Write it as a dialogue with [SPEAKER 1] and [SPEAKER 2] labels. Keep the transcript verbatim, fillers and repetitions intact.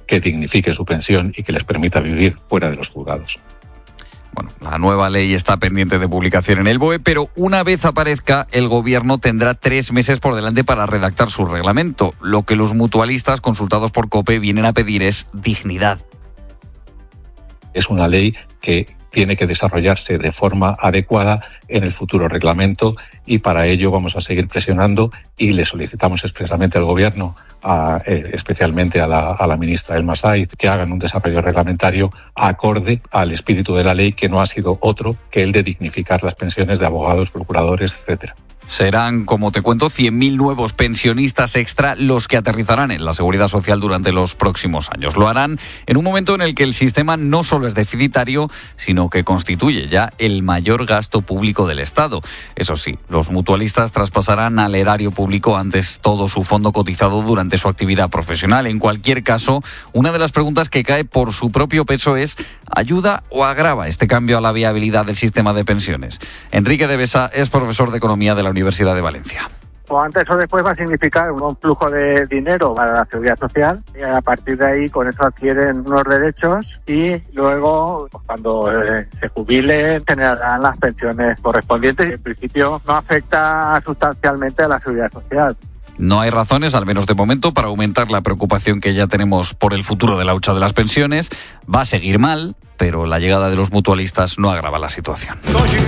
[SPEAKER 1] que dignifique su pensión y que les permita vivir fuera de los juzgados.
[SPEAKER 2] Bueno, la nueva ley está pendiente de publicación en el B O E, pero una vez aparezca, el Gobierno tendrá tres meses por delante para redactar su reglamento. Lo que los mutualistas consultados por COPE vienen a pedir es dignidad.
[SPEAKER 1] Es una ley que tiene que desarrollarse de forma adecuada en el futuro reglamento y para ello vamos a seguir presionando y le solicitamos expresamente al Gobierno, a, eh, especialmente a la, a la ministra Elma Saiz, que hagan un desarrollo reglamentario acorde al espíritu de la ley, que no ha sido otro que el de dignificar las pensiones de abogados, procuradores, etcétera.
[SPEAKER 2] Serán, como te cuento, cien mil nuevos pensionistas extra los que aterrizarán en la Seguridad Social durante los próximos años. Lo harán en un momento en el que el sistema no solo es deficitario, sino que constituye ya el mayor gasto público del Estado. Eso sí, los mutualistas traspasarán al erario público antes todo su fondo cotizado durante su actividad profesional. En cualquier caso, una de las preguntas que cae por su propio peso es: ¿ayuda o agrava este cambio a la viabilidad del sistema de pensiones? Enrique de Besa es profesor de Economía de la Universidad de Valencia.
[SPEAKER 3] O antes o después va a significar un flujo de dinero para la Seguridad Social y a partir de ahí con eso adquieren unos derechos y luego pues, cuando eh, se jubilen tendrán las pensiones correspondientes y en principio no afecta sustancialmente a la Seguridad Social.
[SPEAKER 2] No hay razones, al menos de momento, para aumentar la preocupación que ya tenemos por el futuro de la hucha de las pensiones. Va a seguir mal, pero la llegada de los mutualistas no agrava la situación.